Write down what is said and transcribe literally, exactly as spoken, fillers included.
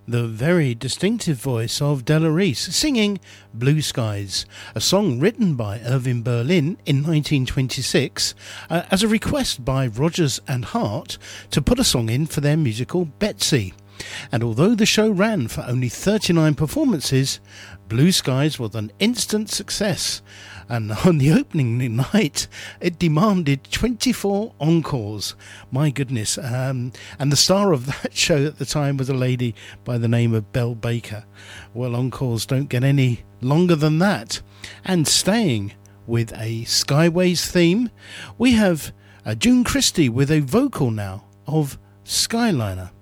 The very distinctive voice of Della Reese singing Blue Skies, a song written by Irving Berlin in nineteen twenty-six uh, as a request by Rodgers and Hart to put a song in for their musical Betsy. And although the show ran for only thirty-nine performances, Blue Skies was an instant success, and on the opening night it demanded twenty-four encores. My goodness. Um, and the star of that show at the time was a lady by the name of Belle Baker. Well, encores don't get any longer than that. And staying with a Skyways theme, we have uh, June Christy with a vocal now of Skyliner.